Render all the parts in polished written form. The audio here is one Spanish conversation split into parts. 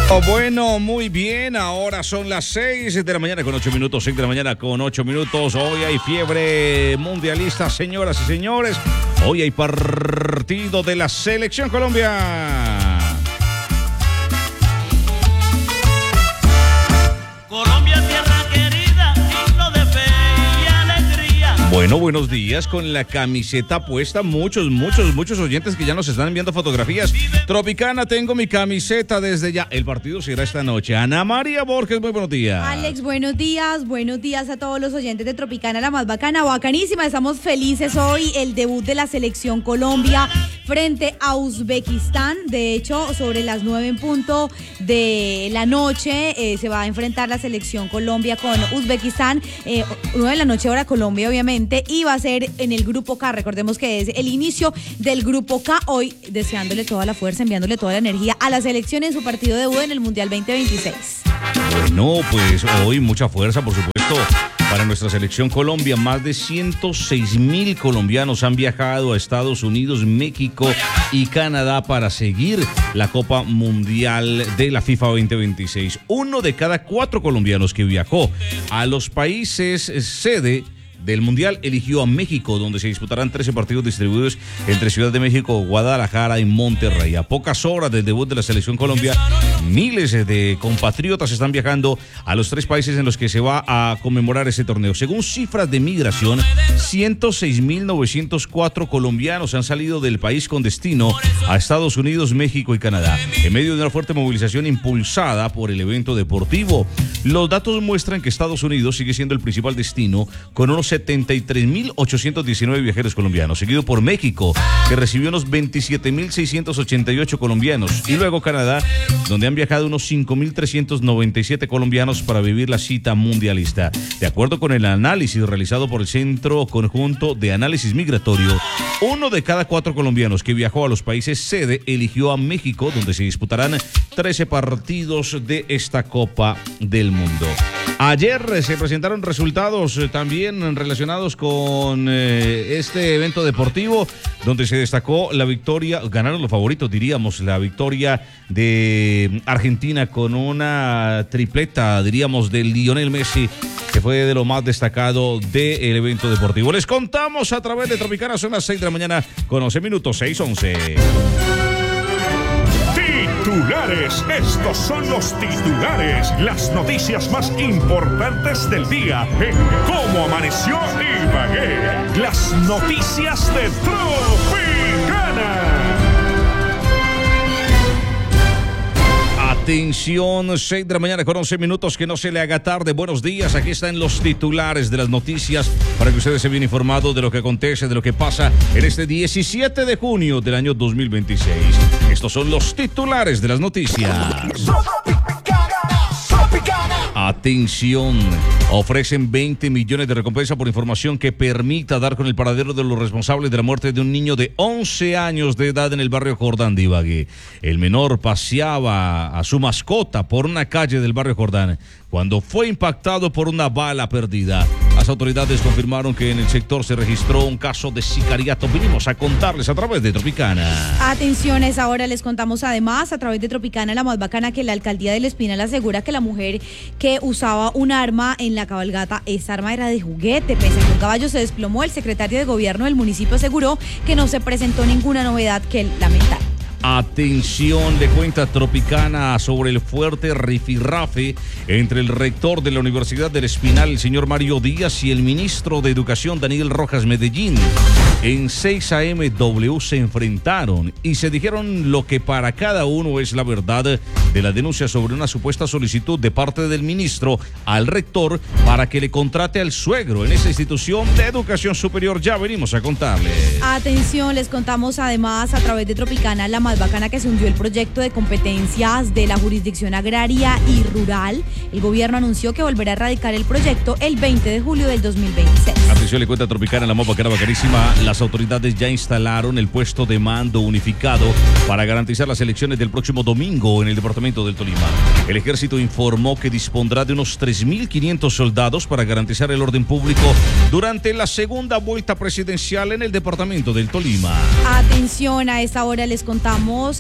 Bueno, muy bien, ahora son las 6 de la mañana con 8 minutos, 6 de la mañana con 8 minutos. Hoy hay fiebre mundialista, señoras y señores. Hoy hay partido de la Selección Colombia. Colombia, tierra querida, himno de fe y alegría. Bueno, buenos días, con la camiseta puesta, muchos oyentes que ya nos están enviando fotografías. Tropicana, tengo mi camiseta desde ya. El partido será esta noche. Ana María Borges, muy buenos días. Alex, buenos días a todos los oyentes de Tropicana, la más bacana, bacanísima. Estamos felices hoy, el debut de la Selección Colombia frente a Uzbekistán. De hecho, sobre las 9 en punto de la noche se va a enfrentar la Selección Colombia con Uzbekistán. 9 de la noche hora Colombia, obviamente, y va a ser en el Grupo K. Recordemos que es el inicio del Grupo K. Hoy deseándole toda la fuerza, enviándole toda la energía a la selección en su partido debut en el Mundial 2026. Bueno, pues hoy mucha fuerza, por supuesto, para nuestra Selección Colombia. Más de 106,000 colombianos han viajado a Estados Unidos, México y Canadá para seguir la Copa Mundial de la FIFA 2026. 1 de cada 4 colombianos que viajó a los países sede del Mundial eligió a México, donde se disputarán 13 partidos distribuidos entre Ciudad de México, Guadalajara y Monterrey. A pocas horas del debut de la Selección Colombia, miles de compatriotas están viajando a los 3 países en los que se va a conmemorar ese torneo. Según cifras de migración, 106,904 colombianos han salido del país con destino a Estados Unidos, México y Canadá, en medio de una fuerte movilización impulsada por el evento deportivo. Los datos muestran que Estados Unidos sigue siendo el principal destino, con unos 73,819 viajeros colombianos, seguido por México, que recibió unos 27,688 colombianos, y luego Canadá, donde han viajado unos 5,397 colombianos para vivir la cita mundialista. De acuerdo con el análisis realizado por el Centro Conjunto de Análisis Migratorio, 1 de cada 4 colombianos que viajó a los países sede eligió a México, donde se disputarán 13 partidos de esta Copa del Mundo. Ayer se presentaron resultados también relacionados con este evento deportivo, donde se destacó la victoria, ganaron los favoritos, diríamos, la victoria de Argentina con una tripleta, diríamos, de Lionel Messi, que fue de lo más destacado del evento deportivo. Les contamos a través de Tropicana, son las 6 de la mañana con 11 minutos, 6:11. Titulares, estos son los titulares, las noticias más importantes del día en Cómo Amaneció Ibagué. Las noticias de Tropicana. Atención, 6 de la mañana con 11 minutos, que no se le haga tarde. Buenos días, aquí están los titulares de las noticias para que ustedes se bien informados de lo que acontece, de lo que pasa en este 17 de junio del año 2026. Estos son los titulares de las noticias. Atención, ofrecen 20 millones de recompensa por información que permita dar con el paradero de los responsables de la muerte de un niño de 11 años de edad en el barrio Jordán de Ibagué. El menor paseaba a su mascota por una calle del barrio Jordán cuando fue impactado por una bala perdida. Las autoridades confirmaron que en el sector se registró un caso de sicariato. Vinimos a contarles a través de Tropicana. Atenciones, ahora les contamos además a través de Tropicana, la más bacana, que la alcaldía del Espinal asegura que la mujer que usaba un arma en la cabalgata, esa arma era de juguete. Pese a que un caballo se desplomó, el secretario de gobierno del municipio aseguró que no se presentó ninguna novedad que lamentar. Atención, le cuenta Tropicana sobre el fuerte rifirrafe entre el rector de la Universidad del Espinal, el señor Mario Díaz, y el ministro de Educación, Daniel Rojas Medellín. En 6 AM W se enfrentaron y se dijeron lo que para cada uno es la verdad de la denuncia sobre una supuesta solicitud de parte del ministro al rector para que le contrate al suegro en esa institución de educación superior. Ya venimos a contarles. Atención, les contamos además a través de Tropicana, la más bacana, que se hundió el proyecto de competencias de la jurisdicción agraria y rural. El gobierno anunció que volverá a erradicar el proyecto el 20 de julio del 2026. Atención, le cuenta Tropicana, la más bacana, bacanísima. las autoridades ya instalaron el puesto de mando unificado para garantizar las elecciones del próximo domingo en el departamento del Tolima. El ejército informó que dispondrá de unos 3.500 soldados para garantizar el orden público durante la segunda vuelta presidencial en el departamento del Tolima. Atención, a esta hora les contamos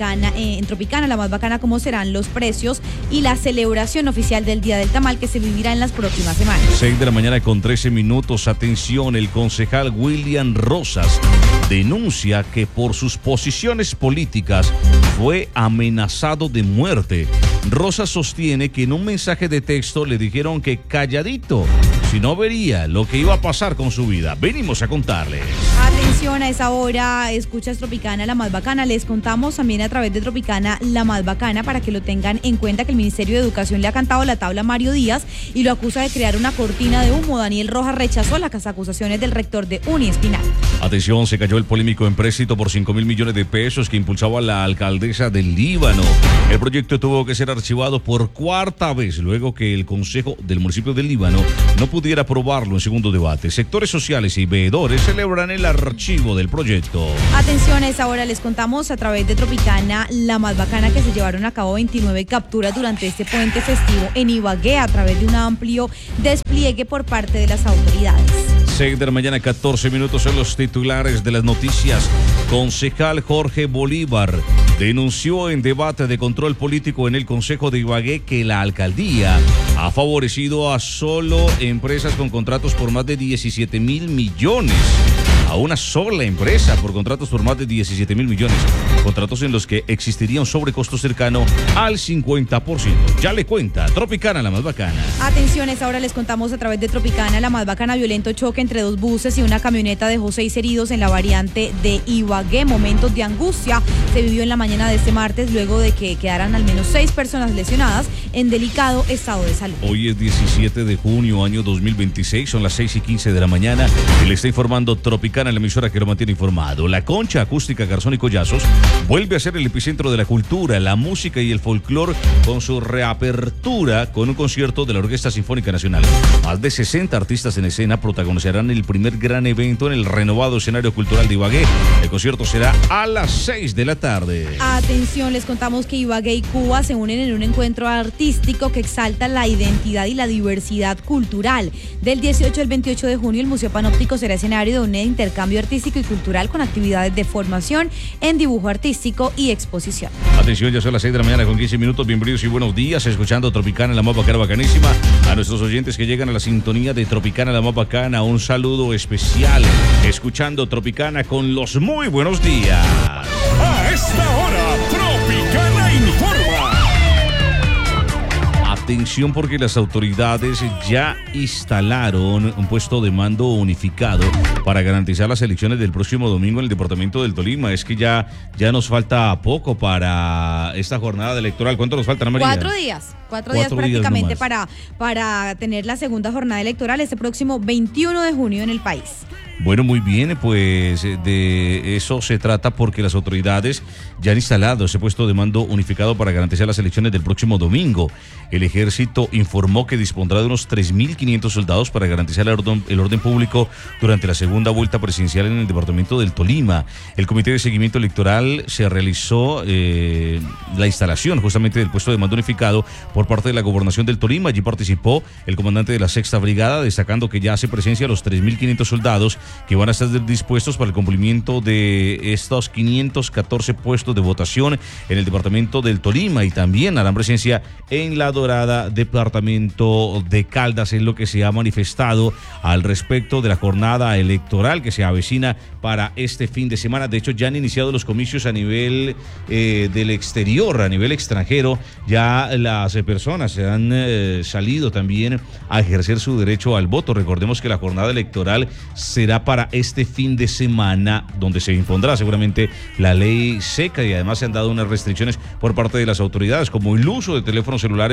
en Tropicana, la más bacana, cómo serán los precios y la celebración oficial del Día del Tamal que se vivirá en las próximas semanas. 6 de la mañana con 13 minutos. Atención, el concejal William Rosas denuncia que por sus posiciones políticas fue amenazado de muerte. Rosas sostiene que en un mensaje de texto le dijeron que calladito, si no vería lo que iba a pasar con su vida. Venimos a contarles. Atención, a esa hora escuchas Tropicana, la más bacana. Les contamos también a través de Tropicana, la más bacana, para que lo tengan en cuenta, que el Ministerio de Educación le ha cantado la tabla a Mario Díaz y lo acusa de crear una cortina de humo. Daniel Rojas rechazó las acusaciones del rector de Uniespinal. Atención, se cayó el polémico empréstito por 5.000 millones de pesos que impulsaba la alcaldesa del Líbano. El proyecto tuvo que ser archivado por cuarta vez luego que el Consejo del municipio del Líbano no pudiera aprobarlo en segundo debate. Sectores sociales y veedores celebran el archivo del proyecto. Atención, a esa hora les contamos a través de Tropicana, la más bacana, que se llevaron a cabo 29 capturas durante este puente festivo en Ibagué a través de un amplio despliegue por parte de las autoridades. 6 de la mañana, 14 minutos, son los titulares de las noticias. Concejal Jorge Bolívar denunció en debate de control político en el Consejo de Ibagué que la alcaldía ha favorecido a solo empresas con contratos por más de 17.000 millones. A una sola empresa por contratos por más de 17.000 millones. Contratos en los que existiría un sobrecosto cercano al 50%. Ya le cuenta Tropicana, la más bacana. Atención, ahora les contamos a través de Tropicana, la más bacana, violento choque entre dos buses y una camioneta dejó 6 heridos en la variante de Ibagué. Momentos de angustia se vivió en la mañana de este martes luego de que quedaran al menos 6 personas lesionadas en delicado estado de salud. Hoy es 17 de junio, año 2026, son las 6:15 de la mañana y le está informando Tropicana, la emisora que lo mantiene informado. La Concha Acústica Garzón y Collazos vuelve a ser el epicentro de la cultura, la música y el folclor con su reapertura con un concierto de la Orquesta Sinfónica Nacional. Más de 60 artistas en escena protagonizarán el primer gran evento en el renovado escenario cultural de Ibagué. El concierto será a las 6 de la tarde. Atención, les contamos que Ibagué y Cuba se unen en un encuentro artístico que exalta la identidad y la diversidad cultural. Del 18 al 28 de junio, el Museo Panóptico será escenario de un intercambio artístico y cultural con actividades de formación en dibujo artístico y exposición. Atención, ya son las 6 de la mañana con 15 minutos. Bienvenidos y buenos días. Escuchando Tropicana, la más bacana, bacanísima. A nuestros oyentes que llegan a la sintonía de Tropicana, la más bacana, un saludo especial. Escuchando Tropicana con los muy buenos días. A esta hora, Tropicana informa. Atención, porque las autoridades ya instalaron un puesto de mando unificado para garantizar las elecciones del próximo domingo en el departamento del Tolima. Es que ya nos falta poco para esta jornada electoral. ¿Cuánto nos falta, Ana María? 4 días. 4 días prácticamente para tener la segunda jornada electoral este próximo 21 de junio en el país. Bueno, muy bien, pues de eso se trata, porque las autoridades ya han instalado ese puesto de mando unificado para garantizar las elecciones del próximo domingo. El ejército informó que dispondrá de unos 3.500 soldados para garantizar el orden público durante la segunda vuelta presidencial en el departamento del Tolima. El Comité de Seguimiento Electoral se realizó la instalación justamente del puesto de mando unificado por parte de la Gobernación del Tolima. Allí participó el comandante de la 6ª Brigada, destacando que ya hace presencia los 3.500 soldados que van a estar dispuestos para el cumplimiento de estos 514 puestos de votación en el departamento del Tolima, y también harán presencia en La Dorada, departamento de Caldas, en lo que se ha manifestado al respecto de la jornada electoral que se avecina para este fin de semana. De hecho, ya han iniciado los comicios a nivel del exterior, a nivel extranjero. Ya las personas se han salido también a ejercer su derecho al voto. Recordemos que la jornada electoral será para este fin de semana, donde se impondrá seguramente la ley seca, y además se han dado unas restricciones por parte de las autoridades, como el uso de teléfonos celulares en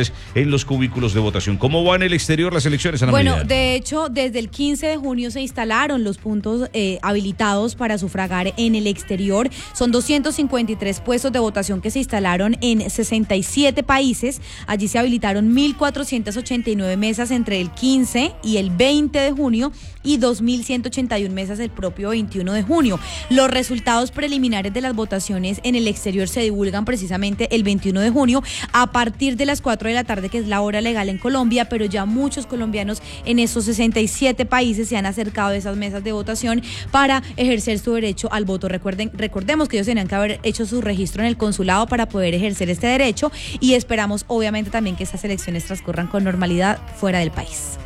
en los cubículos de votación. ¿Cómo van en el exterior las elecciones, Ana María? Bueno, de hecho, desde el 15 de junio se instalaron los puntos habilitados para sufragar en el exterior. Son 253 puestos de votación que se instalaron en 67 países. Allí se habilitaron 1.489 mesas entre el 15 y el 20 de junio y 2.181 mesas el propio 21 de junio. Los resultados preliminares de las votaciones en el exterior se divulgan precisamente el 21 de junio a partir de las 4 de la tarde, que es la hora legal en Colombia, pero ya muchos colombianos en esos 67 países se han acercado a esas mesas de votación para ejercer su derecho al voto. Recordemos que ellos tenían que haber hecho su registro en el consulado para poder ejercer este derecho y esperamos obviamente también que estas elecciones transcurran con normalidad fuera del país.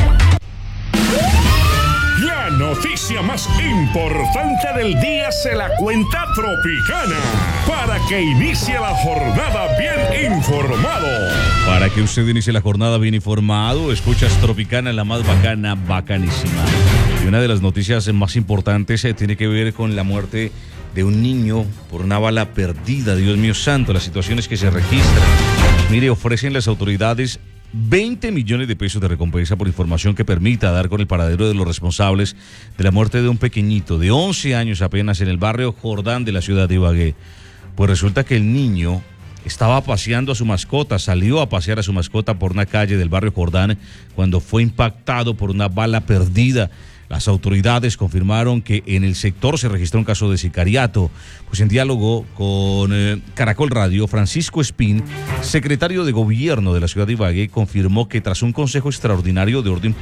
La noticia más importante del día se la cuenta Tropicana, para que inicie la jornada bien informado. Para que usted inicie la jornada bien informado, escuchas Tropicana, la más bacana, bacanísima. Y una de las noticias más importantes tiene que ver con la muerte de un niño por una bala perdida. Dios mío santo, las situaciones que se registran. Mire, ofrecen las autoridades 20 millones de pesos de recompensa por información que permita dar con el paradero de los responsables de la muerte de un pequeñito de 11 años apenas en el barrio Jordán de la ciudad de Ibagué. Pues resulta que el niño estaba paseando a su mascota, salió a pasear a su mascota por una calle del barrio Jordán cuando fue impactado por una bala perdida. Las autoridades confirmaron que en el sector se registró un caso de sicariato. Pues en diálogo con Caracol Radio, Francisco Espín, secretario de Gobierno de la ciudad de Ibagué, confirmó que tras un consejo extraordinario de orden